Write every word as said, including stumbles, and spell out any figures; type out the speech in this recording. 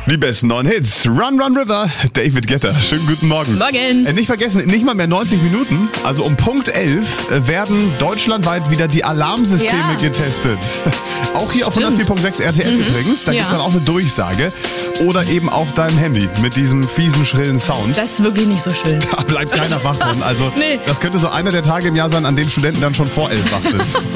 Die besten neuen Hits. Run, Run River, David Guetta. Schönen guten Morgen. Morgen. Äh, nicht vergessen, nicht mal mehr neunzig Minuten, also um Punkt elf äh, werden deutschlandweit wieder die Alarmsysteme Ja. getestet. Auch hier auf Stimmt. hundertvier Komma sechs R T L Mhm. übrigens. Da Ja. gibt's dann auch eine Durchsage. Oder eben auf deinem Handy mit diesem fiesen, schrillen Sound. Das ist wirklich nicht so schön. Da bleibt keiner wach von. Also Nee. das könnte so einer der Tage im Jahr sein, an dem Studenten dann schon vor elf wach sind.